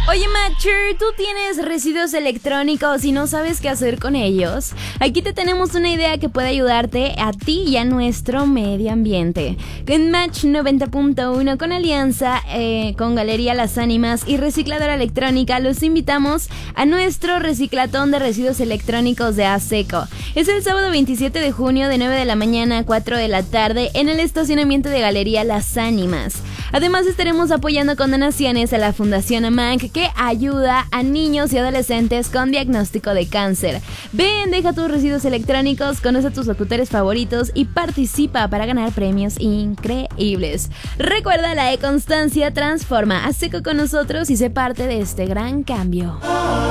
Oye, Matcher, ¿tú tienes residuos electrónicos y no sabes qué hacer con ellos? Aquí te tenemos una idea que puede ayudarte a ti y a nuestro medio ambiente. En Match 90.1, con alianza con Galería Las Ánimas y Recicladora Electrónica, los invitamos a nuestro reciclatón de residuos electrónicos de ASECO. Es el sábado 27 de junio de 9 de la mañana a 4 de la tarde en el estacionamiento de Galería Las Ánimas. Además, estaremos apoyando con donaciones a la Fundación AMANC, que ayuda a niños y adolescentes con diagnóstico de cáncer. Ven, deja tus residuos electrónicos, conoce a tus locutores favoritos y participa para ganar premios increíbles. Recuerda, la e-constancia transforma. ASECO con nosotros y sé parte de este gran cambio.